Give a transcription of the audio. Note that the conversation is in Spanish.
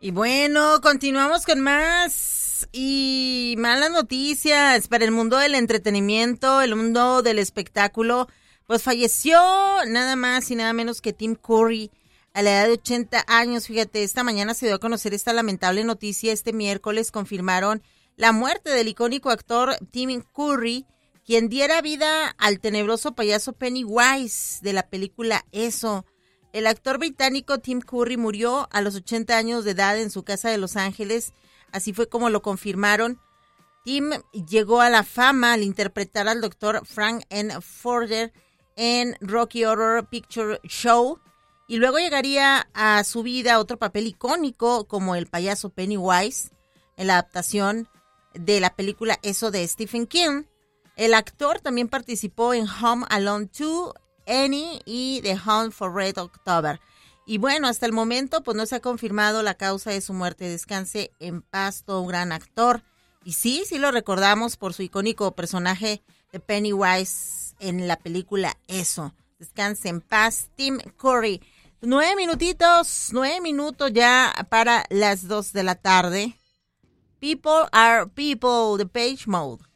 Y bueno, continuamos con más y malas noticias para el mundo del entretenimiento, el mundo del espectáculo. Pues falleció nada más y nada menos que Tim Curry a la edad de 80 años. Fíjate, esta mañana se dio a conocer esta lamentable noticia. Este miércoles confirmaron la muerte del icónico actor Tim Curry, quien diera vida al tenebroso payaso Pennywise de la película Eso. El actor británico Tim Curry murió a los 80 años de edad en su casa de Los Ángeles. Así fue como lo confirmaron. Tim llegó a la fama al interpretar al doctor Frank N. Forder en Rocky Horror Picture Show. Y luego llegaría a su vida otro papel icónico como el payaso Pennywise en la adaptación de la película Eso de Stephen King. El actor también participó en Home Alone 2, Annie y The Hunt for Red October. Y bueno, hasta el momento pues no se ha confirmado la causa de su muerte. Descanse en paz, todo un gran actor. Y sí lo recordamos por su icónico personaje de Pennywise en la película Eso. Descanse en paz, Tim Curry. 9 minutos ya para las 2 de la tarde. People are people, Depeche Mode.